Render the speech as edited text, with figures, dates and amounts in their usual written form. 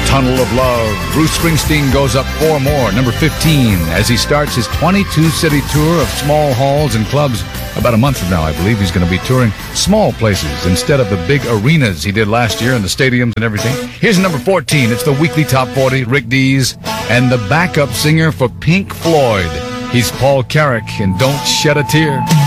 Tunnel of Love. Bruce Springsteen goes up 4 more, number 15, as he starts his 22-city tour of small halls and clubs. About a month from now, I believe, he's going to be touring small places instead of the big arenas he did last year and the stadiums and everything. Here's number 14. It's the weekly Top 40, Rick Dees, and the backup singer for Pink Floyd. He's Paul Carrack in Don't Shed a Tear.